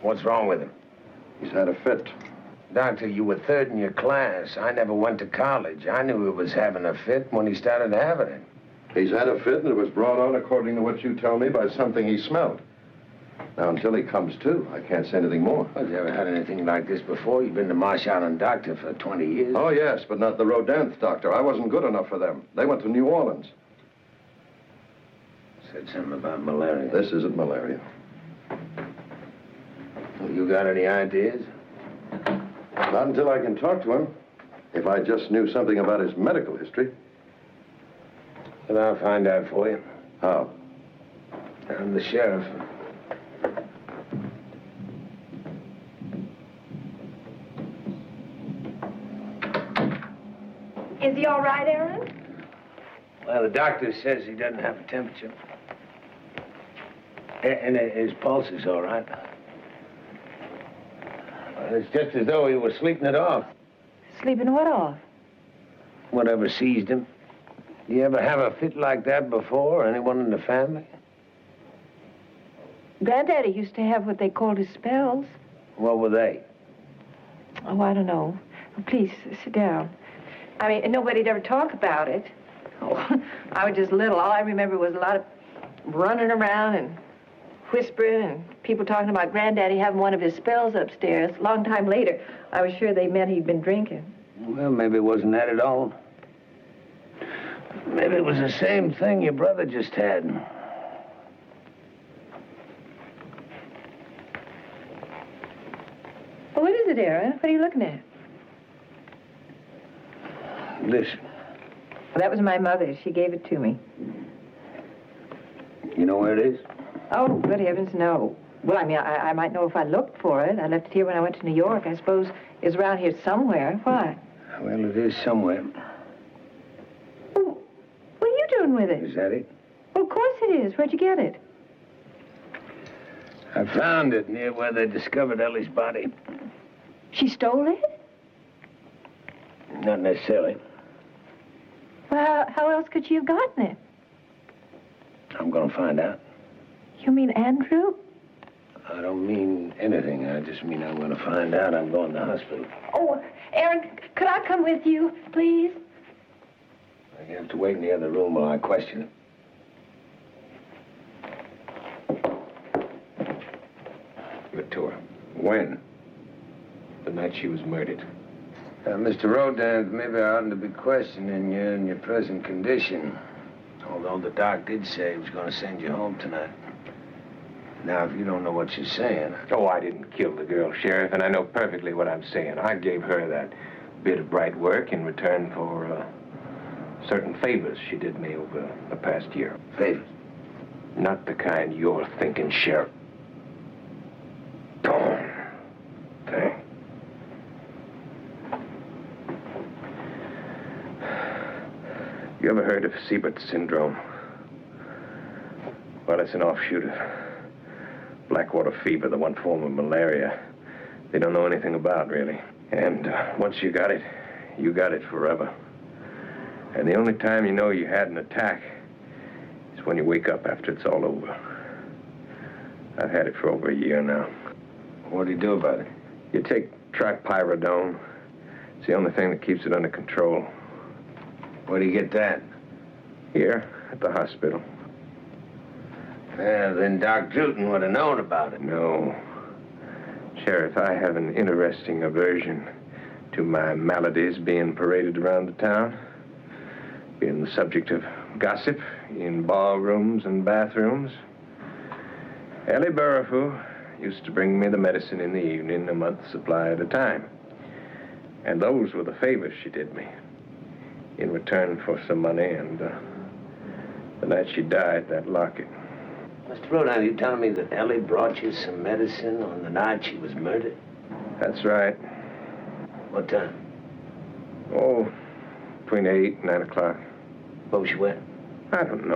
What's wrong with him? He's had a fit. Doctor, you were third in your class. I never went to college. I knew he was having a fit when he started having it. He's had a fit, and it was brought on, according to what you tell me, by something he smelled. Now, until he comes to, I can't say anything more. Well, you ever had anything like this before? You've been the Marsh Island doctor for 20 years. Oh, yes, but not the Rodin doctor. I wasn't good enough for them. They went to New Orleans. Said something about malaria. This isn't malaria. Well, you got any ideas? Not until I can talk to him. If I just knew something about his medical history. Well, I'll find out for you. How? I'm the sheriff. Is he all right, Aaron? Well, the doctor says he doesn't have a temperature. And his pulse is all right. Well, it's just as though he was sleeping it off. Sleeping what off? Whatever seized him. You ever have a fit like that before? Anyone in the family? Granddaddy used to have what they called his spells. What were they? Oh, I don't know. Oh, please, sit down. I mean, nobody'd ever talk about it. Oh, I was just little. All I remember was a lot of running around and whispering and people talking about Granddaddy having one of his spells upstairs. A long time later, I was sure they meant he'd been drinking. Well, maybe it wasn't that at all. Maybe it was the same thing your brother just had. Well, what is it, Aaron? What are you looking at? Listen. Well, that was my mother. She gave it to me. You know where it is? Oh, good heavens, no. Well, I mean, I might know if I looked for it. I left it here when I went to New York. I suppose it's around here somewhere. Why? Well, it is somewhere. Oh, what are you doing with it? Is that it? Well, of course it is. Where'd you get it? I found it near where they discovered Ellie's body. She stole it? Not necessarily. Well, how else could she have gotten it? I'm going to find out. You mean Andrew? I don't mean anything. I just mean I'm going to find out. I'm going to the hospital. Oh, Aaron, could I come with you, please? You have to wait in the other room while I question him. Give it to her. When? The night she was murdered. Mr. Rodin, maybe I oughtn't to be questioning you in your present condition. Although the doc did say he was going to send you home tonight. Now, if you don't know what you're saying... Oh, I didn't kill the girl, Sheriff, and I know perfectly what I'm saying. I gave her that bit of bright work in return for certain favors she did me over the past year. Favors? Not the kind you're thinking, Sheriff. Boom. Thanks. You ever heard of Siebert syndrome? Well, it's an offshoot of Blackwater fever, the one form of malaria they don't know anything about, really. And once you got it forever. And the only time you know you had an attack is when you wake up after it's all over. I've had it for over a year now. What do you do about it? You take tripyridone. It's the only thing that keeps it under control. Where do you get that? Here, at the hospital. Well, then Doc Druten would have known about it. No. Sheriff, I have an interesting aversion to my maladies being paraded around the town. Being the subject of gossip in ballrooms and bathrooms. Ellie Burrifu used to bring me the medicine in the evening, a month's supply at a time. And those were the favors she did me. In return for some money, and the night she died, that locket. Mr. Rodin, are you telling me that Ellie brought you some medicine on the night she was murdered? That's right. What time? Oh, between 8 and 9 o'clock. What was she wearing? I don't know.